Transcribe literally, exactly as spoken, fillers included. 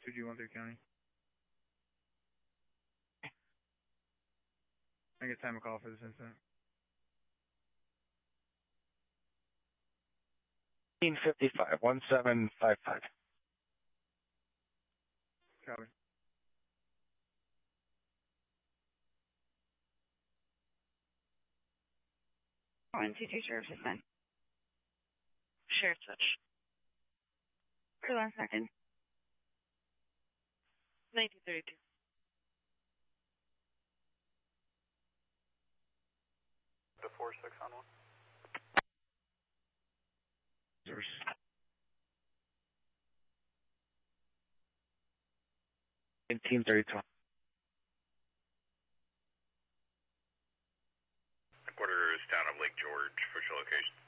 two G one three County. I get time to call for this incident. fifteen fifty-five, one seven five five. Copy. one two two Sheriff's Assistant. Sheriff's Touch. For one second. nineteen thirty-two. The four six on one. nineteen thirty-two. Quarter is town of Lake George, official location.